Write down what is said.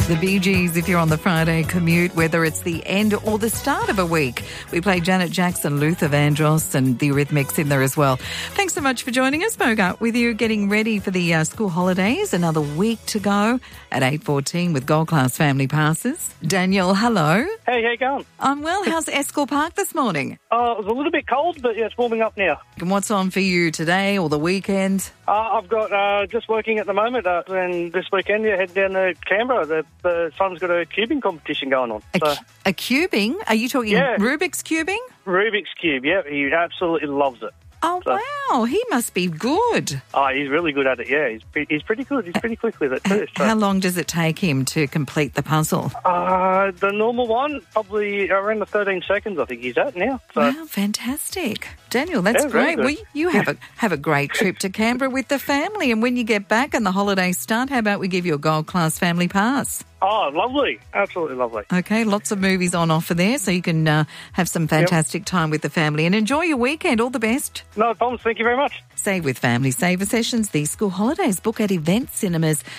The Bee Gees if you're on the Friday commute, whether it's the end or the start of a week. We play Janet Jackson, Luther Vandross and the Eurythmics in there as well. Thanks so much for joining us. Bogart with you, getting ready for the school holidays. Another week to go at 8:14 with Gold Class Family Passes. Daniel, hello. Hey, how you going? I'm well. How's Escort Park this morning? It was a little bit cold, but yeah, it's warming up now. And what's on for you today or the weekend? I've got just working at the moment, and this weekend, head down to Canberra. The son's got a cubing competition going on. A cubing? Are you talking Rubik's cubing? Rubik's Cube, yeah. He absolutely loves it. Oh, wow. He must be good. Oh, he's really good at it, yeah. He's pretty good. He's pretty quick with it, too. So. How long does it take him to complete the puzzle? The normal one, probably around the 13 seconds, I think he's at now. So. Wow, fantastic. Daniel, that's great. Well, you have a great trip to Canberra with the family, and when you get back and the holidays start, how about we give you a Gold Class Family Pass? Oh, lovely. Absolutely lovely. Okay, lots of movies on offer there, so you can have some fantastic time with the family and enjoy your weekend. All the best. No problems. Thank you very much. Save with Family Saver Sessions. These school holidays. Book at Event Cinemas.